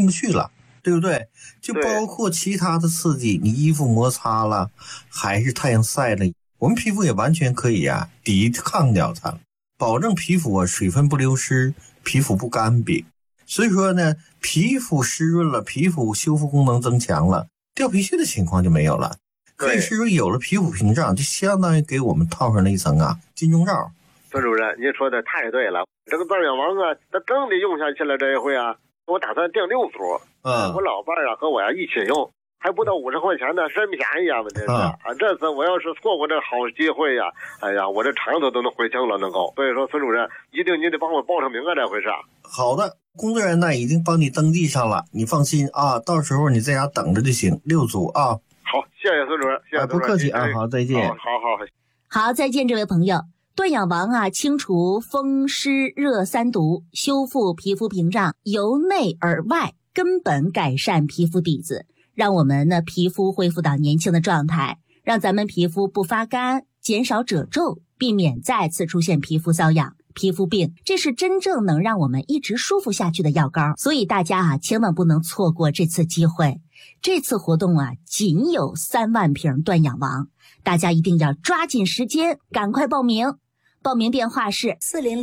进不去了，对不对？就包括其他的刺激，你衣服摩擦了，还是太阳晒了，我们皮肤也完全可以抵抗掉它，保证皮肤水分不流失，皮肤不干瘪。所以说呢，皮肤湿润了，皮肤修复功能增强了，掉皮屑的情况就没有了。可以是说有了皮肤屏障，就相当于给我们套上了一层金钟罩。 孙主任，您说的太对了，这个断氧王它真得用下去了。这一回我打算订6组，我老伴和我一起用，还不到50块钱呢，真便宜我这是这次我要是错过这好机会哎呀，我这肠子都能悔青了，能够。所以说，孙主任，一定你得帮我报上名这回事。 好的，工作人员呢已经帮你登记上了，你放心到时候你在家等着就行6组好， 谢谢孙主任，谢谢孙主任。 不客气好，再见。 好，再见，这位朋友。断氧王清除风湿热3毒，修复皮肤屏障，由内而外根本改善皮肤底子，让我们皮肤恢复到年轻的状态，让咱们皮肤不发干，减少褶皱，避免再次出现皮肤瘙痒、皮肤病，这是真正能让我们一直舒服下去的药膏。所以大家千万不能错过这次机会。这次活动仅有3万瓶断氧王，大家一定要抓紧时间，赶快报名。报名电话是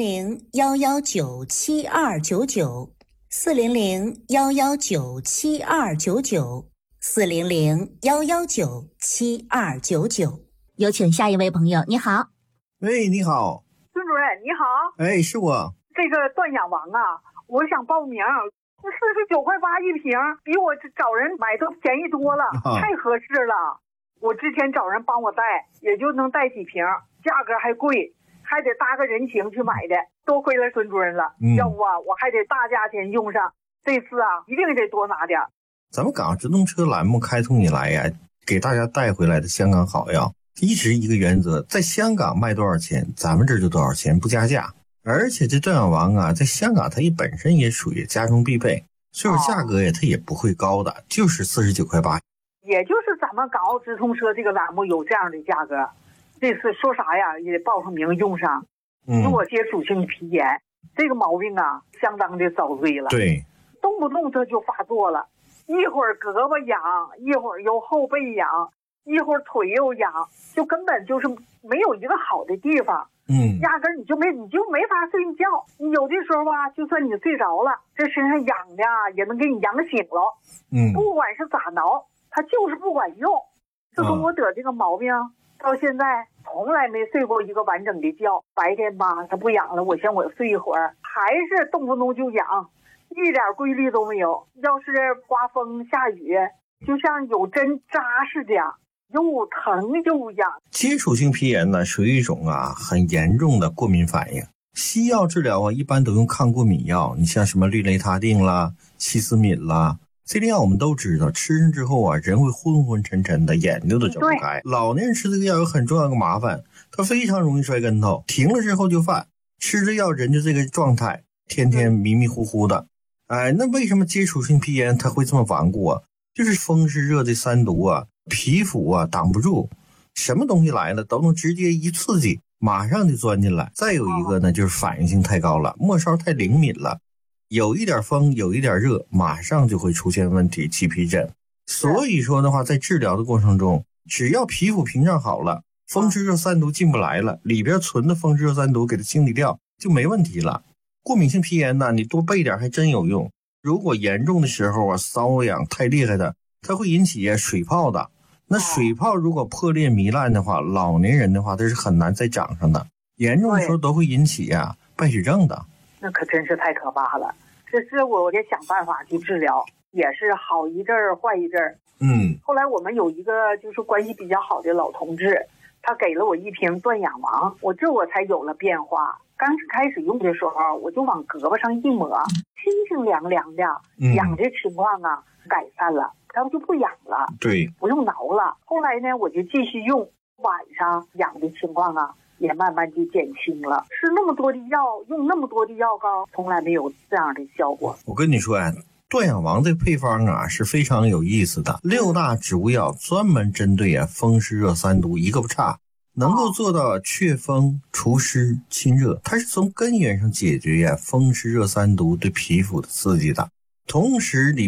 400-119-7299 400-119-7299 400-119-7299。有请下一位朋友，你好。 喂，你好。 孙主任，你好。 哎，是我。 这个断氧王我想报名，49块8一瓶，比我找人买都便宜多了，太合适了。我之前找人帮我带，也就能带几瓶，价格还贵，还得搭个人情去买的，多亏了孙主任了。要不我还得大价钱用上，这次一定得多拿点。 咱们港直通车栏目开通以来给大家带回来的香港好药，一直一个原则，在香港卖多少钱，咱们这就多少钱，不加价。而且这断氧王在香港它本身也属于家中必备，所以价格它也不会高的，就是49块8。 也就是咱们港澳直通车这个栏目有这样的价格，这次说啥也得报上名用上。因为我接触性皮炎这个毛病相当的遭罪了， 对， 动不动这就发作了，一会儿胳膊痒，一会儿又后背痒，一会儿腿又痒，就根本就是没有一个好的地方。压根你就没法睡觉。你有的时候就算你睡着了，这身上痒的也能给你痒醒了。不管是咋挠，它就是不管用。自从我得这个毛病到现在，从来没睡过一个完整的觉。白天它不痒了，我想我睡一会儿，还是动不动就痒，一点规律都没有。要是刮风下雨，就像有针扎似的，又疼又痒。 接触性皮炎呢，属于一种很严重的过敏反应。西药治疗一般都用抗过敏药，你像什么氯雷他定啦、西司敏啦，这类药我们都知道，吃上之后人会昏昏沉沉的，眼睛都睁不开。老年人吃这个药有很重要的麻烦，他非常容易摔跟头，停了之后就犯，吃着药人就这个状态，天天迷迷糊糊的。那为什么接触性皮炎它会这么顽固就是风湿热这3毒皮肤挡不住，什么东西来了都能直接一刺激马上就钻进来。再有一个呢，就是反应性太高了，末梢太灵敏了，有一点风有一点热马上就会出现问题，起皮疹。所以说的话，在治疗的过程中，只要皮肤屏障好了，风湿热3毒进不来了，里边存的风湿热3毒给它清理掉就没问题了。过敏性皮炎呢，你多备点还真有用。如果严重的时候瘙痒太厉害的，它会引起水泡的。那水泡如果破裂糜烂的话，老年人的话它是很难再长上的，严重的时候都会引起败血症的。 那可真是太可怕了。这是我得想办法去治疗，也是好一阵儿坏一阵儿。后来我们有一个就是关系比较好的老同志，他给了我一瓶断氧王，我才有了变化。刚开始用的时候，我就往胳膊上一抹，清清凉凉的，痒的情况改善了，然后就不痒了， 对， 不用挠了。后来呢，我就继续用，晚上痒的情况也慢慢就减轻了。吃那么多的药，用那么多的药膏，从来没有这样的效果。 我跟你说断氧王这配方是非常有意思的，6大植物药专门针对风湿热3毒一个不差，能够做到祛风除湿清热，它是从根源上解决风湿热3毒对皮肤的刺激的，同时里